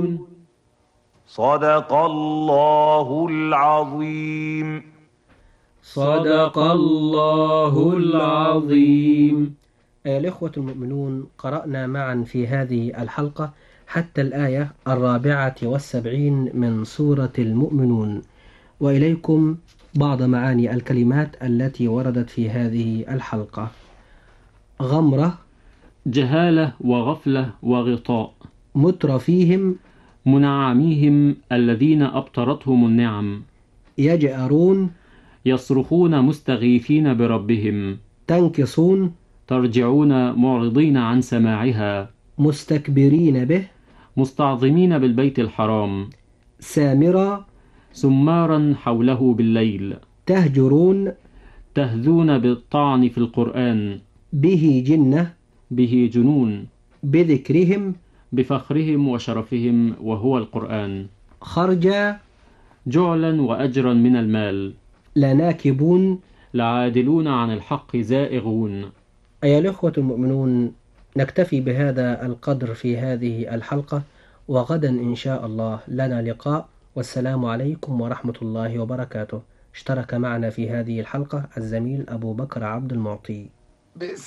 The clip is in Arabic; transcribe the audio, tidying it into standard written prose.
يعملون. صدق الله العظيم. صدق الله العظيم. أيها الإخوة المؤمنون، قرأنا معا في هذه الحلقة حتى الآية 74 من سورة المؤمنون، وإليكم بعض معاني الكلمات التي وردت في هذه الحلقة. غمرة، جهالة وغفلة وغطاء. مترفيهم، منعميهم الذين أبطرتهم النعم. يجأرون، يصرخون مستغيثين بربهم. تنكصون، ترجعون معرضين عن سماعها. مستكبرين به، مستعظمين بالبيت الحرام. سامرا، سمارا حوله بالليل. تهجرون، تهذون بالطعن في القرآن. به جنة، به جنون. بذكرهم، بفخرهم وشرفهم وهو القرآن. خرجا، جعلا وأجرا من المال. لناكبون، لعادلون عن الحق زائغون. أيها الأخوة المؤمنون، نكتفي بهذا القدر في هذه الحلقة، وغدا إن شاء الله لنا لقاء، والسلام عليكم ورحمة الله وبركاته. اشترك معنا في هذه الحلقة الزميل أبو بكر عبد المعطي.